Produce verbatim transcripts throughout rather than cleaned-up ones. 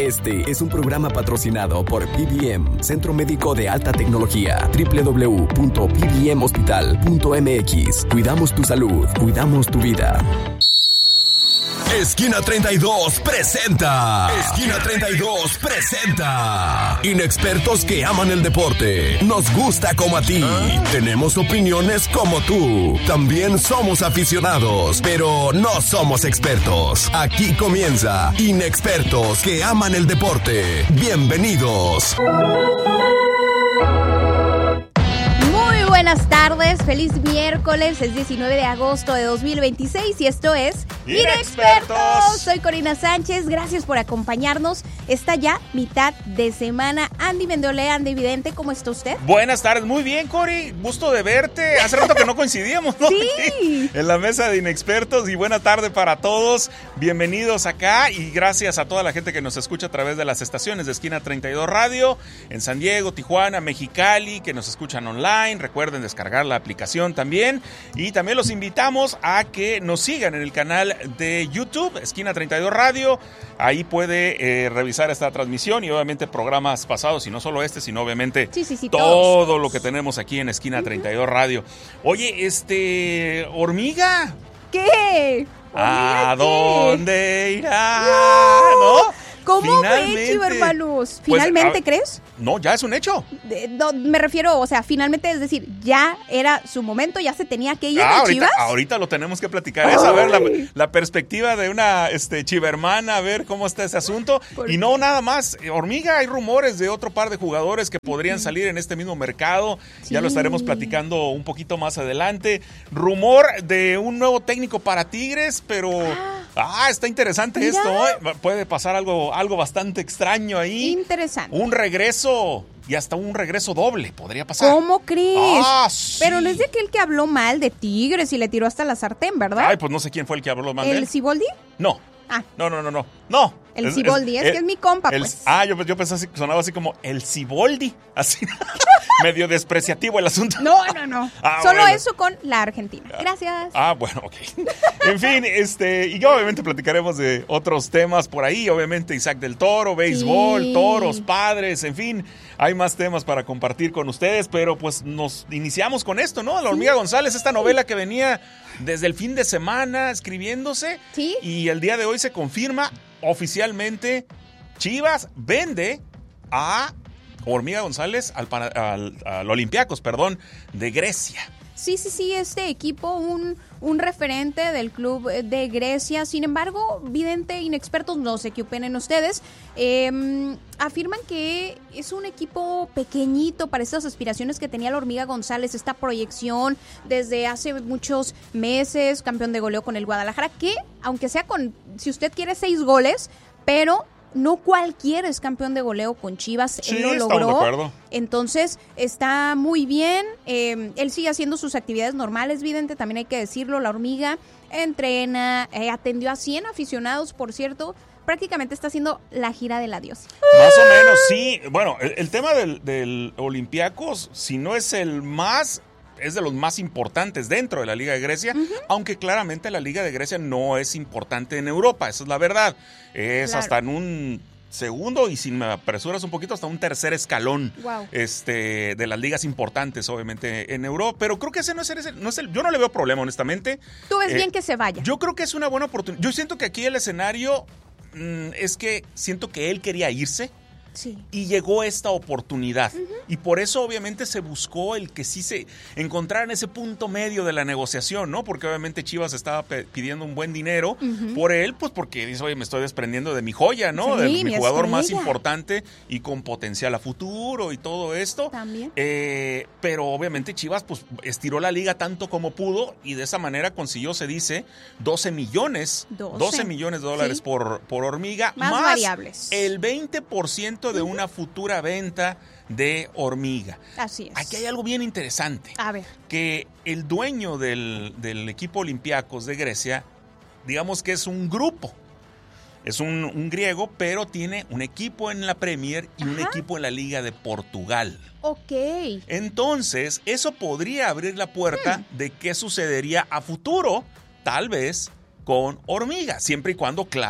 Este es un programa patrocinado por P B M, Centro Médico de Alta Tecnología, doble u doble u doble u punto p b m hospital punto m x. Cuidamos tu salud, cuidamos tu vida. Esquina treinta y dos presenta. Esquina treinta y dos presenta. Inexpertos que aman el deporte. Nos gusta como a ti. Tenemos opiniones como tú. También somos aficionados, pero no somos expertos. Aquí comienza Inexpertos que aman el deporte. Bienvenidos. Buenas tardes, feliz miércoles, es diecinueve de agosto de dos mil veintiséis y esto es Inexpertos. Soy Corina Sánchez, gracias por acompañarnos. Está ya mitad de semana. Andy Mendolea, Andy Vidente, ¿cómo está usted? Buenas tardes, muy bien, Cori, gusto de verte. Hace rato que no coincidíamos, ¿no? Sí. En la mesa de Inexpertos y buena tarde para todos. Bienvenidos acá y gracias a toda la gente que nos escucha a través de las estaciones de Esquina treinta y dos Radio en San Diego, Tijuana, Mexicali, que nos escuchan online. Recuerden descargar la aplicación también y también los invitamos a que nos sigan en el canal de YouTube, Esquina treinta y dos Radio. Ahí puede eh, revisar esta transmisión y obviamente programas pasados, y no solo este, sino obviamente sí, sí, sí, todo todos. lo que tenemos aquí en Esquina uh-huh. treinta y dos Radio. Oye, este, hormiga. ¿Qué? ¿A qué? dónde irá? No. ¿No? ¿Cómo fue, Chivo, hermanos? ¿Finalmente pues, crees? No, ya es un hecho. De, no, me refiero, o sea, finalmente, es decir, ya era su momento, ya se tenía que ir ah, de ahorita, Chivas. Ahorita lo tenemos que platicar. Es a ver la, la perspectiva de una este, chivermana, a ver cómo está ese asunto. Y no nada más, hormiga, hay rumores de otro par de jugadores que podrían salir en este mismo mercado. Sí. Ya lo estaremos platicando un poquito más adelante. Rumor de un nuevo técnico para Tigres, pero ah, ah está interesante. Mira. Esto. ¿eh? Puede pasar algo, algo bastante extraño ahí. Interesante. Un regreso. Y hasta un regreso doble podría pasar. ¿Cómo crees? Ah, sí. Pero no es de aquel que habló mal de Tigres y le tiró hasta la sartén, ¿verdad? Ay, pues no sé quién fue el que habló mal de él. ¿El Siboldi? No. Ah. No, no, no, no. No. El Siboldi, es, es, es que es mi compa, el, pues. Ah, yo, yo pensé que sonaba así como el Siboldi. Así. Medio despreciativo el asunto. No, no, no. Ah, Solo bueno. Eso con la Argentina. Gracias. Ah, bueno, ok. En fin, este, y obviamente platicaremos de otros temas por ahí. Obviamente Isaac del Toro, béisbol, sí. toros, padres, en fin. Hay más temas para compartir con ustedes, pero pues nos iniciamos con esto, ¿no? La Hormiga sí. González, esta novela que venía desde el fin de semana escribiéndose. Sí. Y el día de hoy se confirma oficialmente. Chivas vende a Hormiga González al, al, al Olympiacos, perdón, de Grecia. Sí, sí, sí, este equipo, un, un referente del club de Grecia. Sin embargo, Vidente, Inexpertos, no sé qué opinen ustedes, eh, afirman que es un equipo pequeñito para estas aspiraciones que tenía la Hormiga González, esta proyección desde hace muchos meses, campeón de goleo con el Guadalajara, que aunque sea con, si usted quiere, seis goles, pero no cualquiera es campeón de goleo con Chivas. Sí, él lo estamos logró. de acuerdo. Entonces, está muy bien. Eh, él sigue haciendo sus actividades normales, Vidente, también hay que decirlo. La Hormiga entrena, eh, atendió a cien aficionados, por cierto. Prácticamente está haciendo la gira del adiós. Más o menos, sí. Bueno, el, el tema del, del Olympiacos, si no es el más... es de los más importantes dentro de la Liga de Grecia, uh-huh. aunque claramente la Liga de Grecia no es importante en Europa, esa es la verdad. Es claro. hasta en un segundo, y si me apresuras un poquito, hasta un tercer escalón wow. este, de las ligas importantes, obviamente, en Europa. Pero creo que ese no es el, no es el yo no le veo problema, honestamente. Tú ves eh, bien que se vaya. Yo creo que es una buena oportunidad. Yo siento que aquí el escenario mmm, es que siento que él quería irse. Sí. Y llegó esta oportunidad. Uh-huh. Y por eso obviamente se buscó el que sí se encontrara en ese punto medio de la negociación, ¿no? Porque obviamente Chivas estaba pe- pidiendo un buen dinero uh-huh. por él, pues porque dice, oye, me estoy desprendiendo de mi joya, ¿no? Sí, de mi, mi jugador estrella. más importante y con potencial a futuro y todo esto. También. Eh, pero obviamente Chivas pues estiró la liga tanto como pudo y de esa manera consiguió, se dice, doce millones. doce. doce millones de dólares sí. por, por Hormiga. Más, más variables. El veinte por ciento de uh-huh. una futura venta de Hormiga. Así es. Aquí hay algo bien interesante. A ver. Que el dueño del, del equipo Olympiacos de Grecia, digamos que es un grupo. Es un, un griego, pero tiene un equipo en la Premier y Ajá. un equipo en la Liga de Portugal. Ok. Entonces, eso podría abrir la puerta hmm. de qué sucedería a futuro, tal vez, con Hormiga. Siempre y cuando, claro,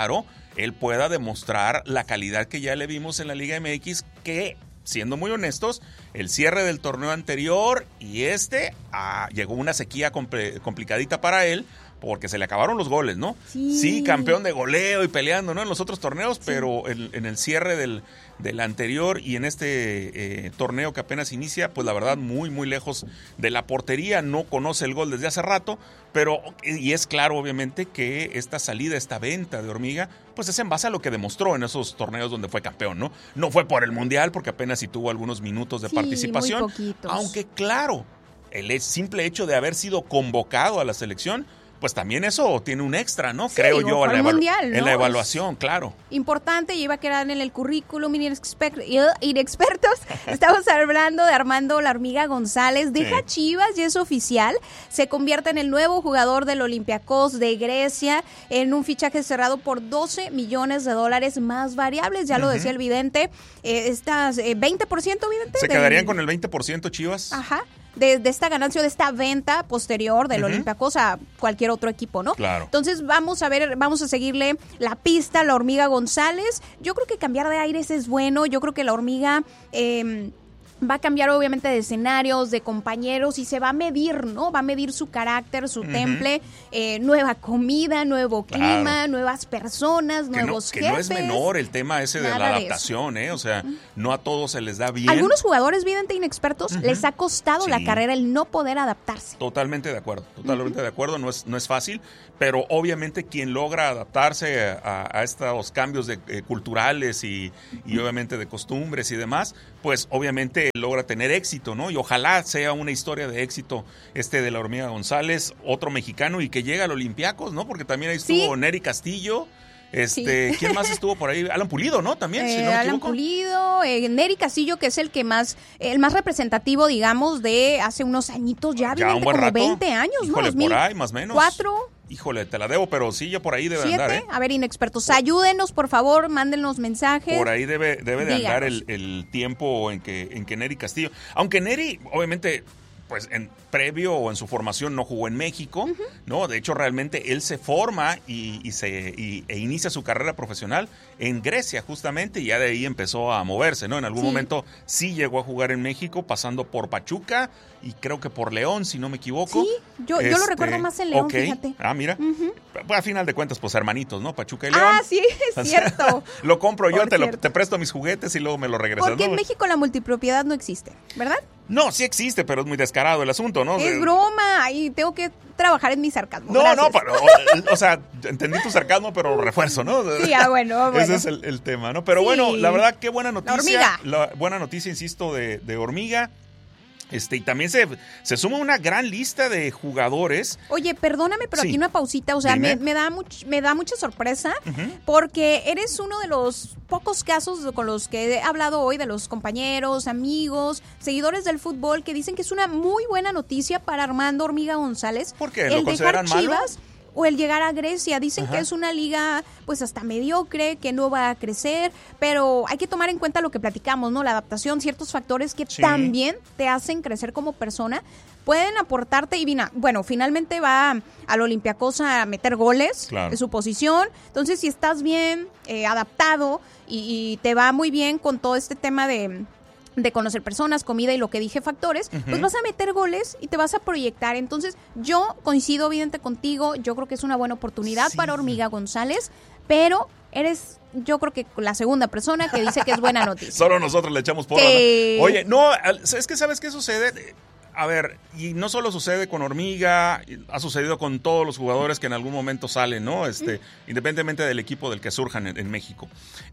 él pueda demostrar la calidad que ya le vimos en la Liga M X, que, siendo muy honestos, el cierre del torneo anterior y este, ah, llegó una sequía compl- complicadita para él, porque se le acabaron los goles, ¿no? Sí, sí campeón de goleo y peleando, ¿no? En los otros torneos, sí. pero en, en el cierre del, del anterior y en este eh, torneo que apenas inicia, pues la verdad muy, muy lejos de la portería, no conoce el gol desde hace rato, pero, y es claro obviamente que esta salida, esta venta de Hormiga, pues es en base a lo que demostró en esos torneos donde fue campeón, ¿no? No fue por el Mundial, porque apenas sí tuvo algunos minutos de Sí, participación, muy poquitos. aunque claro, el simple hecho de haber sido convocado a la selección, pues también eso tiene un extra, ¿no? Sí, Creo digo, yo, en fue la, al evalu- mundial, en ¿no? la evaluación, claro. Importante, y iba a quedar en el currículum inexper- inexpertos. Estamos hablando de Armando La Hormiga González. Deja Sí. Chivas, y es oficial. Se convierte en el nuevo jugador del Olympiacos de Grecia en un fichaje cerrado por doce millones de dólares más variables. Ya lo Ujú. decía el vidente. Eh, estas eh, veinte por ciento, vidente. Se del- quedarían con el veinte por ciento Chivas. Ajá. De, de esta ganancia, de esta venta posterior del Ujú. Olympiacos a cualquier otro equipo, ¿no? Claro. Entonces vamos a ver, vamos a seguirle la pista a La Hormiga González. Yo creo que cambiar de aires es bueno. Yo creo que La Hormiga eh, va a cambiar obviamente de escenarios, de compañeros, y se va a medir, ¿no? Va a medir su carácter, su Ujú. temple, eh, nueva comida, nuevo Claro. clima, nuevas personas, Que no, nuevos que jefes. no es menor el tema ese de Nada la de adaptación, ¿eh? O sea, no a todos se les da bien. Algunos jugadores, vidente, inexpertos, Ujú. les ha costado la Sí. carrera el no poder adaptarse. Totalmente de acuerdo, totalmente de acuerdo, no es, no es fácil, pero obviamente quien logra adaptarse a, a estos cambios de, eh, culturales y, y obviamente de costumbres y demás, pues obviamente logra tener éxito, ¿no? Y ojalá sea una historia de éxito este de La Hormiga González, otro mexicano, y que llegue al Olympiacos, ¿no? Porque también ahí estuvo Sí. Nery Castillo. Este, Sí. ¿quién más estuvo por ahí? Alan Pulido, ¿no? También, si Eh, no me Alan equivoco. Pulido, eh, Nery Castillo, que es el que más, el más representativo, digamos, de hace unos añitos ya, Ya vidente, un buen como rato. veinte años, Híjole, ¿no? por ahí, más o menos. ¿Cuatro? Híjole, te la debo, pero sí, ya por ahí debe andar, ¿Siete? ¿eh? A ver, inexpertos, ayúdenos, por favor, mándenos mensajes. Por ahí debe, debe de andar Díganos. el, el tiempo en que, en que Nery Castillo. Aunque Nery, obviamente, pues en previo o en su formación no jugó en México, ¿no? De hecho, realmente él se forma y, y se y, e inicia su carrera profesional en Grecia, justamente, y ya de ahí empezó a moverse, ¿no? En algún Sí. momento sí llegó a jugar en México, pasando por Pachuca y creo que por León, si no me equivoco. Sí, yo, yo lo recuerdo más en León, ok. fíjate. Ah, mira. Ujú. Pues a final de cuentas, pues hermanitos, ¿no? Pachuca y León. Ah, sí, es cierto. Lo compro yo, Por te, lo, cierto. te presto mis juguetes y luego me lo regresas. Porque ¿no? en México la multipropiedad no existe, ¿verdad? No, sí existe, pero es muy descarado el asunto, ¿no? Es De- broma, y tengo que trabajar en mi sarcasmo. No, Gracias. no, pero, o, o sea, entendí tu sarcasmo, pero refuerzo, ¿no? Sí, ah, bueno, bueno. Ese es el, el tema, ¿no? Pero Sí. bueno, la verdad, qué buena noticia. hormiga. La buena noticia, insisto, de, de Hormiga. Este, y también se, se suma una gran lista de jugadores. Oye, perdóname, pero Sí. aquí una pausita, o sea, Dime. me, me da much- me da mucha sorpresa Ujú. porque eres uno de los pocos casos con los que he hablado hoy, de los compañeros, amigos, seguidores del fútbol, que dicen que es una muy buena noticia para Armando Hormiga González. ¿Por qué? ¿Lo el dejar consideran malo? Chivas o el llegar a Grecia. Dicen Ajá. que es una liga pues hasta mediocre, que no va a crecer, pero hay que tomar en cuenta lo que platicamos, ¿no? La adaptación, ciertos factores que Sí. también te hacen crecer como persona, pueden aportarte. Y vina, bueno, finalmente va al Olympiacos a meter goles Claro. de su posición. Entonces, si estás bien eh, adaptado y, y te va muy bien con todo este tema de... de conocer personas, comida y lo que dije, factores, Ujú. pues vas a meter goles y te vas a proyectar. Entonces, yo coincido evidente contigo, yo creo que es una buena oportunidad Sí. para Hormiga González, pero eres, yo creo que la segunda persona que dice que es buena noticia. Solo nosotros le echamos porra. Que- ¿no? Oye, no, al- es que ¿sabes qué sucede? A ver, y no solo sucede con Hormiga, ha sucedido con todos los jugadores que en algún momento salen, ¿no? Este, independientemente del equipo del que surjan en, en México.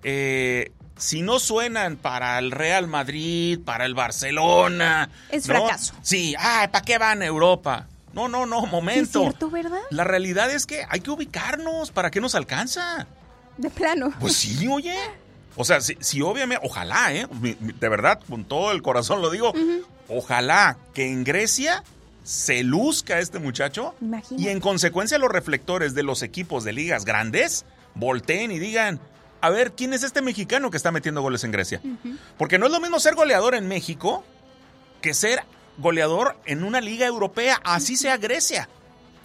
Eh, si no suenan para el Real Madrid, para el Barcelona... Es ¿no? fracaso. Sí, ay, ¿para qué van a Europa? No, no, no, Sí, es momento. cierto, ¿verdad? La realidad es que hay que ubicarnos, ¿para qué nos alcanza? De plano. Pues sí, oye. O sea, si, si obviamente, ojalá, ¿eh? Mi- mi- De verdad, con todo el corazón lo digo. Ojalá que en Grecia se luzca este muchacho Imagínate. y en consecuencia los reflectores de los equipos de ligas grandes volteen y digan, a ver, ¿quién es este mexicano que está metiendo goles en Grecia? Porque no es lo mismo ser goleador en México que ser goleador en una liga europea, así sea Grecia.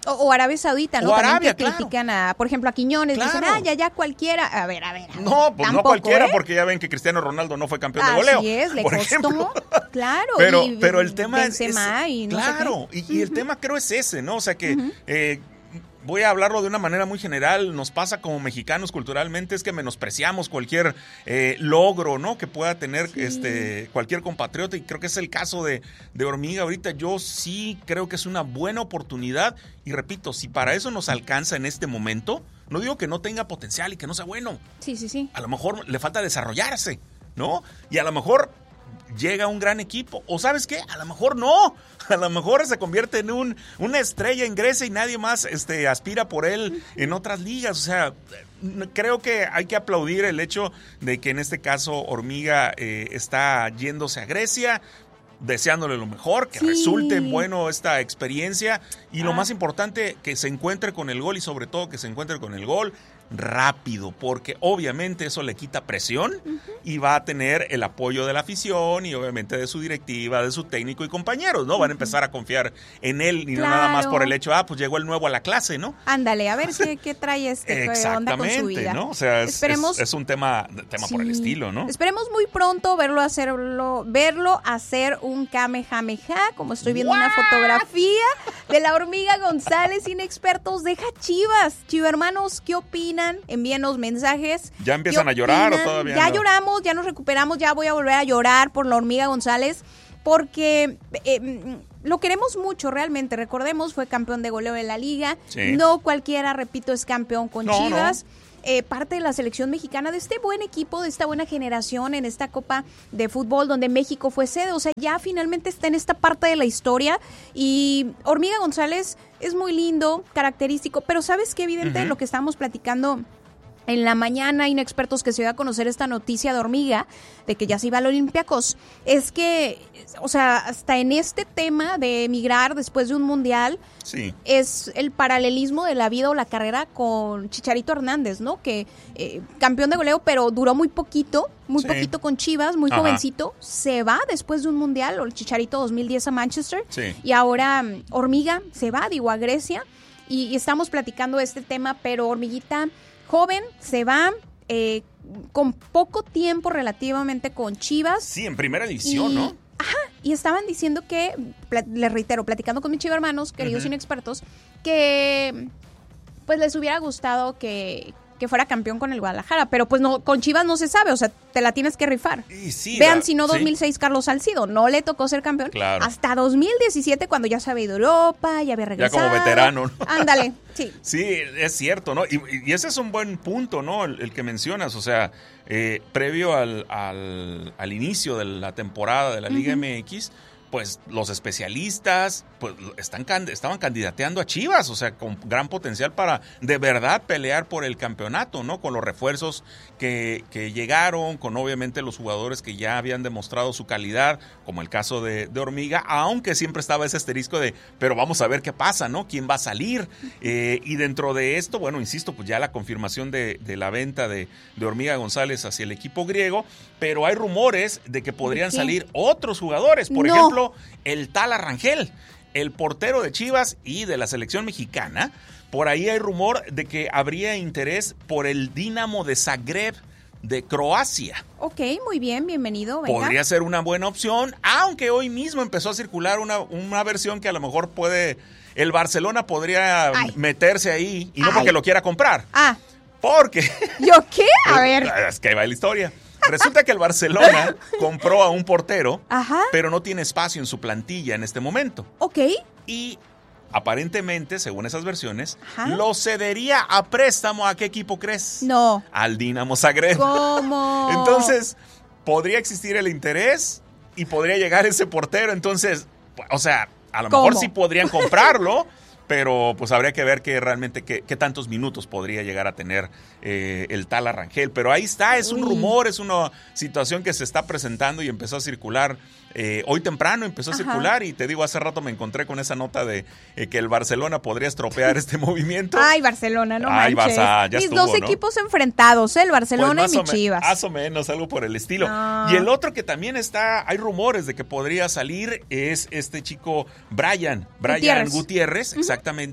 O, o Arabia Saudita, ¿no? O También Arabia, que claro. critican a, por ejemplo, a Quiñones, Claro. dicen, ah, ya, ya cualquiera. A ver, a ver. A ver. No, pues Tampoco, no cualquiera, ¿eh? porque ya ven que Cristiano Ronaldo no fue campeón de goleo. Así es, le por costó, ejemplo. claro. Pero, y pero el tema es, Benzema es- y no claro, sé y, y el tema creo es ese, ¿no? O sea que uh-huh. eh, voy a hablarlo de una manera muy general, nos pasa como mexicanos culturalmente, es que menospreciamos cualquier eh, logro, ¿no? Que pueda tener sí. este cualquier compatriota, y creo que es el caso de, de Hormiga ahorita. Yo sí creo que es una buena oportunidad, y repito, si para eso nos alcanza en este momento, no digo que no tenga potencial y que no sea bueno. Sí, sí, sí. A lo mejor le falta desarrollarse, ¿no? Y a lo mejor llega un gran equipo, o ¿sabes qué? A lo mejor no, a lo mejor se convierte en un, una estrella en Grecia y nadie más este, aspira por él en otras ligas. O sea, creo que hay que aplaudir el hecho de que en este caso Hormiga eh, está yéndose a Grecia, deseándole lo mejor, que sí. resulte bueno esta experiencia, y ah. lo más importante, que se encuentre con el gol, y sobre todo que se encuentre con el gol rápido, porque obviamente eso le quita presión uh-huh. y va a tener el apoyo de la afición y obviamente de su directiva, de su técnico y compañeros, ¿no? Uh-huh. Van a empezar a confiar en él y claro. no nada más por el hecho, ah, pues llegó el nuevo a la clase, ¿no? Ándale, a ver qué, qué trae este, qué onda con su vida. ¿no? O sea, es, Esperemos, es, es un tema, tema sí. por el estilo, ¿no? Esperemos muy pronto verlo hacerlo, verlo hacer un kamehameha, como estoy viendo What? Una fotografía de la Hormiga González, Inexpertos, deja Chivas. Chivermanos, ¿qué opinan? Envíenos mensajes. ¿Ya empiezan a llorar o todavía Ya no? lloramos, ya nos recuperamos, ya voy a volver a llorar por la Hormiga González, porque eh, lo queremos mucho realmente. Recordemos, fue campeón de goleo de la liga. Sí. No cualquiera, repito, es campeón con no, Chivas. No. Eh, parte de la selección mexicana, de este buen equipo, de esta buena generación en esta Copa de Fútbol donde México fue sede. O sea, ya finalmente está en esta parte de la historia, y Hormiga González es muy lindo, característico, pero ¿sabes qué? Evidente, uh-huh. lo que estábamos platicando en la mañana, Inexpertos, que se iba a conocer esta noticia de Hormiga, de que ya se iba al Olympiacos, es que, o sea, hasta en este tema de emigrar después de un mundial, sí. es el paralelismo de la vida o la carrera con Chicharito Hernández, ¿no? Que eh, campeón de goleo, pero duró muy poquito, muy sí. poquito con Chivas, muy Ajá. jovencito, se va después de un mundial, o el Chicharito dos mil diez a Manchester, sí. y ahora um, Hormiga se va, digo, a Grecia, y, y estamos platicando este tema, pero Hormiguita joven, se va eh, con poco tiempo relativamente con Chivas. Sí, en primera división, y, ¿no? Ajá, y estaban diciendo que, pl- les reitero, platicando con mis chivermanos, queridos uh-huh. inexpertos, que pues les hubiera gustado que, que fuera campeón con el Guadalajara, pero pues no, con Chivas no se sabe, o sea, te la tienes que rifar. Y sí, Vean, la, si no, dos mil seis sí. Carlos Salcido, no le tocó ser campeón. Claro. Hasta dos mil diecisiete, cuando ya se había ido a Europa, ya había regresado. Ya como veterano, ¿no? Ándale, sí. Sí, es cierto, ¿no? Y, y ese es un buen punto, ¿no? El, el que mencionas, o sea, eh, previo al, al, al inicio de la temporada de la Liga uh-huh. M X, pues los especialistas pues están estaban candidateando a Chivas, o sea, con gran potencial para de verdad pelear por el campeonato, ¿no? Con los refuerzos que, que llegaron, con obviamente los jugadores que ya habían demostrado su calidad, como el caso de, de Hormiga, aunque siempre estaba ese asterisco de, pero vamos a ver qué pasa, ¿no? ¿Quién va a salir? Eh, y dentro de esto, bueno, insisto, pues ya la confirmación de, de la venta de, de Hormiga González hacia el equipo griego, pero hay rumores de que podrían salir otros jugadores, por no. ejemplo, el Tala Rangel, el portero de Chivas y de la selección mexicana. Por ahí hay rumor de que habría interés por el Dinamo de Zagreb de Croacia. Ok, muy bien, bienvenido. Venga. Podría ser una buena opción, aunque hoy mismo empezó a circular una, una versión que a lo mejor puede, el Barcelona podría Ay. meterse ahí, y no Ay. porque lo quiera comprar. Ah. Porque... ¿Yo qué? A ver. Es que ahí va la historia. Resulta que el Barcelona compró a un portero, Ajá. pero no tiene espacio en su plantilla en este momento. Ok. Y aparentemente, según esas versiones, Ajá. lo cedería a préstamo. ¿A qué equipo crees? No. Al Dinamo Zagreb. ¿Cómo? Entonces, podría existir el interés y podría llegar ese portero. Entonces, o sea, a lo ¿Cómo? mejor sí podrían comprarlo, pero pues habría que ver que realmente qué, qué tantos minutos podría llegar a tener eh, el Tala Rangel. Pero ahí está, es un Uy. rumor, es una situación que se está presentando y empezó a circular. Eh, hoy temprano empezó a Ajá. circular, y te digo, hace rato me encontré con esa nota de eh, que el Barcelona podría estropear este movimiento. Ay, Barcelona, no Ay, manches. Barça, ya Mis estuvo, dos ¿no? equipos enfrentados, ¿eh? El Barcelona pues y mi Chivas. Más o menos, algo por el estilo. No. Y el otro que también está, hay rumores de que podría salir, es este chico Brian, Brian Gutiérrez, Gutiérrez uh-huh. exactamente.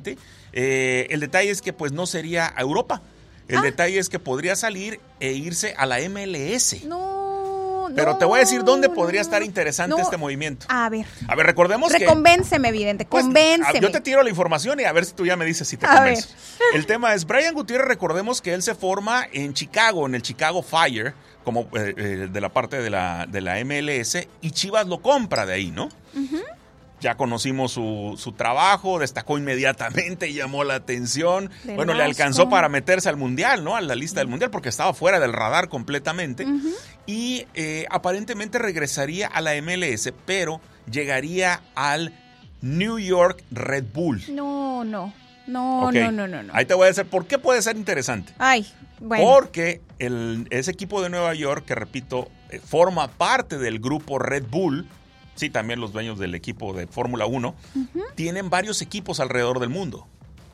Eh, el detalle es que pues no sería a Europa. El ah. detalle es que podría salir e irse a la M L S. No, no. Pero te voy a decir dónde podría estar interesante no. este movimiento. A ver. A ver, recordemos que... Reconvénceme, vidente, pues, convénceme. Yo te tiro la información y a ver si tú ya me dices si te convenzo. El tema es, Brian Gutiérrez, recordemos que él se forma en Chicago, en el Chicago Fire, como eh, eh, de la parte de la, de la M L S, y Chivas lo compra de ahí, ¿no? Uh-huh. Ya conocimos su, su trabajo, destacó inmediatamente, llamó la atención. Del bueno, Vasco. Le alcanzó para meterse al Mundial, ¿no? A la lista del Mundial, porque estaba fuera del radar completamente. Uh-huh. Y eh, aparentemente regresaría a la M L S, pero llegaría al New York Red Bull. No, no. No, okay. no, no, no, no. Ahí te voy a decir por qué puede ser interesante. Ay, bueno. Porque el, ese equipo de Nueva York, que repito, eh, forma parte del grupo Red Bull, sí, también los dueños del equipo de Fórmula uno, uh-huh. tienen varios equipos alrededor del mundo.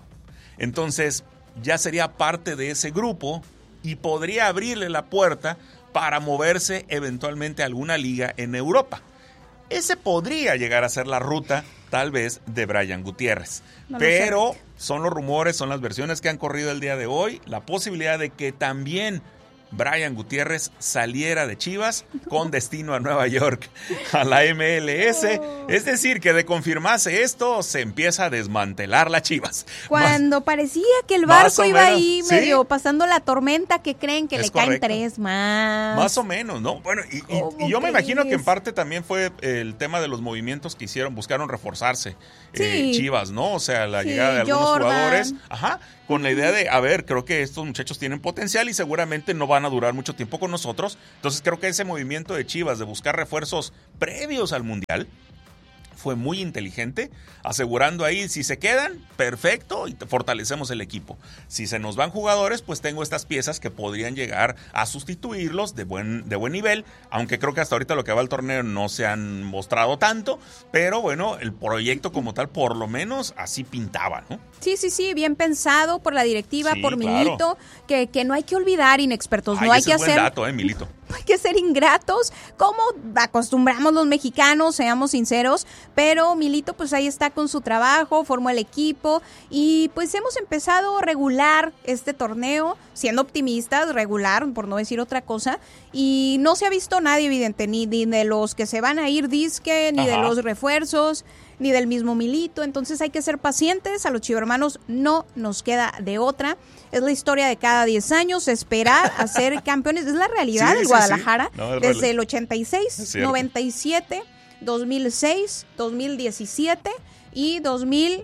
Entonces, ya sería parte de ese grupo y podría abrirle la puerta para moverse eventualmente a alguna liga en Europa. Ese podría llegar a ser la ruta, tal vez, de Brian Gutiérrez. No Pero son los rumores, son las versiones que han corrido el día de hoy. La posibilidad de que también Brian Gutiérrez saliera de Chivas con destino a Nueva York, a la M L S. Oh. Es decir, que de confirmarse esto, se empieza a desmantelar la Chivas. Cuando más, parecía que el barco iba menos, ahí ¿sí? medio pasando la tormenta, que creen que es le correcto. Caen tres más. Más o menos, ¿no? Bueno, y, y, y yo me imagino que en parte también fue el tema de los movimientos que hicieron, buscaron reforzarse sí. eh, Chivas, ¿no? O sea, la sí, llegada de algunos Jordan. jugadores. Ajá. Con la idea de, a ver, creo que estos muchachos tienen potencial y seguramente no van a durar mucho tiempo con nosotros. Entonces creo que ese movimiento de Chivas de buscar refuerzos previos al Mundial fue muy inteligente, asegurando ahí, si se quedan, perfecto, y fortalecemos el equipo. Si se nos van jugadores, pues tengo estas piezas que podrían llegar a sustituirlos de buen, de buen nivel, aunque creo que hasta ahorita lo que va al torneo no se han mostrado tanto, pero bueno, el proyecto como tal, por lo menos, así pintaba, ¿no? Sí, sí, sí, bien pensado por la directiva, sí, por claro. Milito, que, que no hay que olvidar, inexpertos, Ay, no hay ese que es buen hacer... dato, eh, Milito. No hay que ser ingratos, como acostumbramos los mexicanos, seamos sinceros, pero Milito pues ahí está con su trabajo, formó el equipo y pues hemos empezado regular este torneo, siendo optimistas, regular, por no decir otra cosa, y no se ha visto nadie evidente, ni, ni de los que se van a ir disque, ni Ajá. de los refuerzos, ni del mismo Milito, entonces hay que ser pacientes, a los chivermanos no nos queda de otra, es la historia de cada diez años, esperar a ser campeones, es la realidad sí, del sí, Guadalajara, sí. No, desde real. el ochenta y seis, noventa y siete, dos mil seis, dos mil diecisiete y dos mil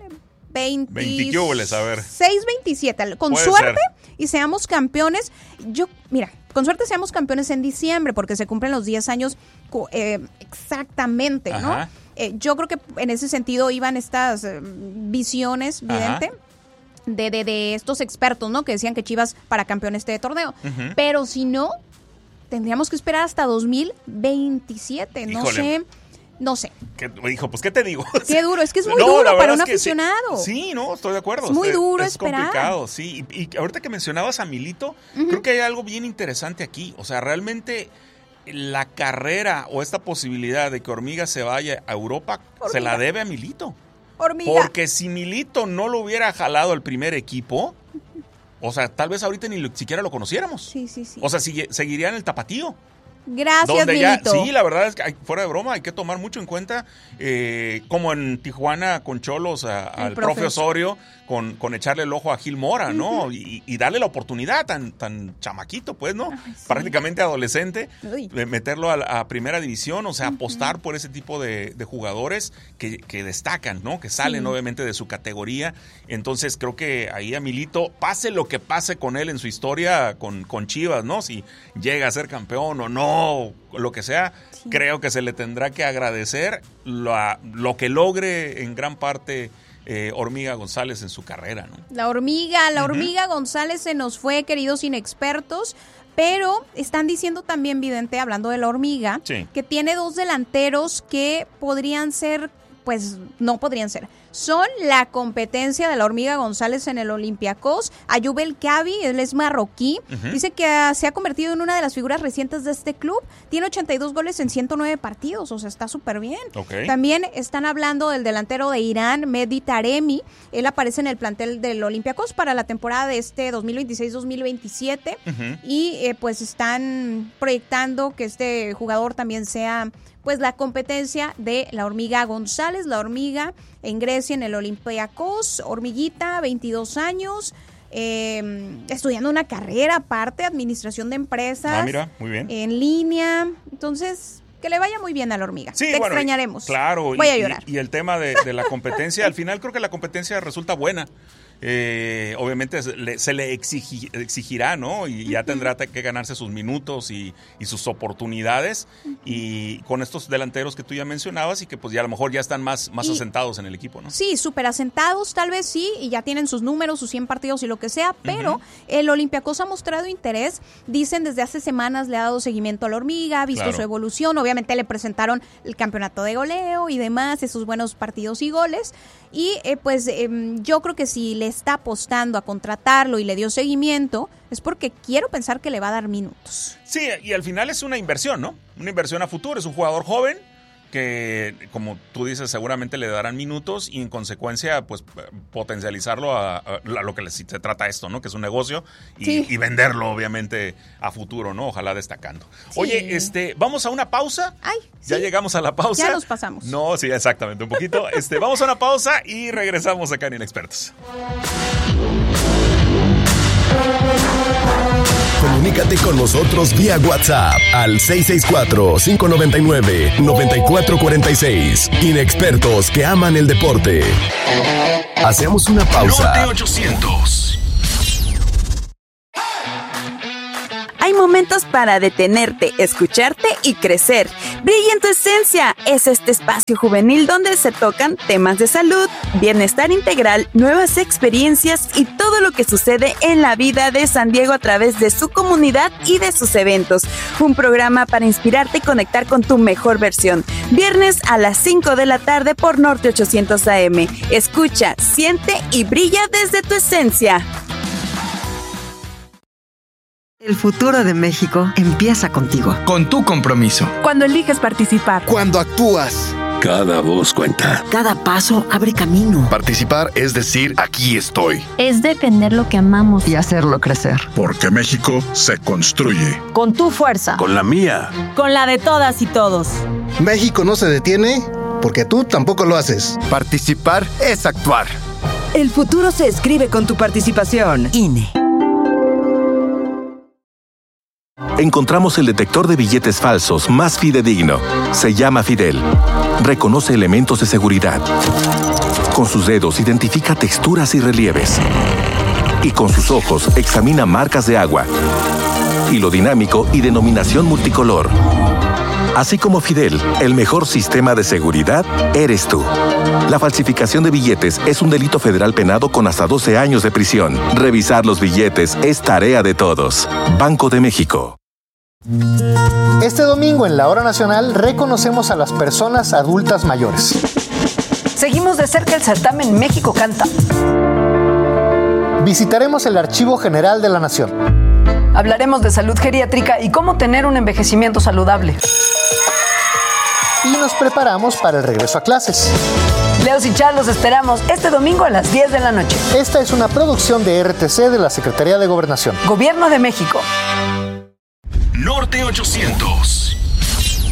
veintiséis, veintisiete, con Puede suerte ser. Y seamos campeones, yo, mira, con suerte seamos campeones en diciembre, porque se cumplen los diez años eh, exactamente, Ajá. ¿no? Eh, yo creo que en ese sentido iban estas eh, visiones, vidente, de, de, de estos expertos, ¿no? Que decían que Chivas para campeón este torneo. Uh-huh. Pero si no, tendríamos que esperar hasta dos mil veintisiete. No Híjole. sé, no sé. ¿Qué, hijo, pues, ¿qué te digo? Qué duro, es que es muy no, duro para un aficionado. Sí, sí, no, estoy de acuerdo. Es muy es, duro es esperar. Es complicado, sí. Y, y ahorita que mencionabas a Milito, uh-huh. creo que hay algo bien interesante aquí. O sea, realmente... la carrera o esta posibilidad de que Hormiga se vaya a Europa Hormiga. se la debe a Milito. Hormiga. Porque si Milito no lo hubiera jalado al primer equipo, o sea, tal vez ahorita ni lo, siquiera lo conociéramos. Sí, sí, sí. O sea, si, seguiría en el tapatío. Gracias, Milito. Ya, sí, la verdad es que hay, fuera de broma hay que tomar mucho en cuenta, eh, como en Tijuana con Cholos a, al profe, profe Osorio, con, con echarle el ojo a Gil Mora, ¿no? Uh-huh. Y, y darle la oportunidad tan, tan chamaquito, pues, ¿no? Ay, sí. Prácticamente adolescente, de meterlo a, a primera división, o sea, uh-huh. apostar por ese tipo de, de jugadores que, que destacan, ¿no? Que salen sí. obviamente de su categoría. Entonces creo que ahí a Milito, pase lo que pase con él en su historia con, con Chivas, ¿no? Si llega a ser campeón o no, lo que sea, sí. creo que se le tendrá que agradecer lo, lo que logre en gran parte eh, Hormiga González en su carrera, ¿no? La hormiga, la hormiga uh-huh. González se nos fue, queridos inexpertos, pero están diciendo también, vidente, hablando de la hormiga, sí. que tiene dos delanteros que podrían ser, pues no podrían ser, son la competencia de la Hormiga González en el Olympiacos. Ayub El Khaby, él es marroquí, uh-huh. dice que uh, se ha convertido en una de las figuras recientes de este club. Tiene ochenta y dos goles en ciento nueve partidos, o sea, está súper bien. Okay. También están hablando del delantero de Irán, Mehdi Taremi. Él aparece en el plantel del Olympiacos para la temporada de este dos mil veintiséis dos mil veintisiete uh-huh. y eh, pues están proyectando que este jugador también sea pues la competencia de la Hormiga González, la Hormiga en Grecia en el Olympiacos. Hormiguita, veintidós años, eh, estudiando una carrera aparte, administración de empresas. Ah, mira, muy bien. En línea, entonces que le vaya muy bien a la Hormiga. Sí, Te bueno, extrañaremos. Claro. Voy y, a llorar. Y, y el tema de, de la competencia, al final creo que la competencia resulta buena. Eh, obviamente se le, se le exigi, exigirá, ¿no? Y ya tendrá que ganarse sus minutos y, y sus oportunidades. Y con estos delanteros que tú ya mencionabas y que pues ya a lo mejor ya están más, más y, asentados en el equipo, ¿no? Sí, súper asentados tal vez sí, y ya tienen sus números, sus cien partidos y lo que sea, pero uh-huh. el Olympiacos ha mostrado interés. Dicen desde hace semanas le ha dado seguimiento a la Hormiga, ha visto claro. su evolución. Obviamente le presentaron el campeonato de goleo y demás, esos buenos partidos y goles. Y eh, pues eh, yo creo que si le está apostando a contratarlo y le dio seguimiento, es porque quiero pensar que le va a dar minutos. Sí, y al final es una inversión, ¿no? Una inversión a futuro. Es un jugador joven que, como tú dices, seguramente le darán minutos y en consecuencia, pues, potencializarlo a, a, a lo que se trata esto, ¿no? Que es un negocio y, sí. y venderlo, obviamente, a futuro, ¿no? Ojalá destacando. Sí. Oye, este, vamos a una pausa. Ay, ya sí. llegamos a la pausa. Ya nos pasamos. No, sí, exactamente, un poquito. este, vamos a una pausa y regresamos acá en Inexpertos. Comunícate con nosotros vía WhatsApp al seis seis cuatro, cinco nueve nueve, nueve cuatro cuatro seis. Inexpertos que aman el deporte. Hacemos una pausa. Norte ochocientos. Hay momentos para detenerte, escucharte y crecer. Brilla en tu esencia. Es este espacio juvenil donde se tocan temas de salud, bienestar integral, nuevas experiencias y todo lo que sucede en la vida de San Diego a través de su comunidad y de sus eventos. Un programa para inspirarte y conectar con tu mejor versión. Viernes a las cinco de la tarde por Norte ochocientos A M. Escucha, siente y brilla desde tu esencia. El futuro de México empieza contigo. Con tu compromiso. Cuando eliges participar. Cuando actúas. Cada voz cuenta. Cada paso abre camino. Participar es decir, aquí estoy. Es defender lo que amamos. Y hacerlo crecer. Porque México se construye. Con tu fuerza. Con la mía. Con la de todas y todos. México no se detiene porque tú tampoco lo haces. Participar es actuar. El futuro se escribe con tu participación. I N E. Encontramos el detector de billetes falsos más fidedigno. Se llama Fidel. Reconoce elementos de seguridad. Con sus dedos identifica texturas y relieves. Y con sus ojos examina marcas de agua, hilo dinámico y denominación multicolor. Así como Fidel, el mejor sistema de seguridad eres tú. La falsificación de billetes es un delito federal penado con hasta doce años de prisión. Revisar los billetes es tarea de todos. Banco de México. Este domingo en la Hora Nacional reconocemos a las personas adultas mayores. Seguimos de cerca el certamen México Canta. Visitaremos el Archivo General de la Nación. Hablaremos de salud geriátrica y cómo tener un envejecimiento saludable. Y nos preparamos para el regreso a clases. Leos y Char los esperamos este domingo a las diez de la noche. Esta es una producción de R T C de la Secretaría de Gobernación. Gobierno de México. Norte ochocientos.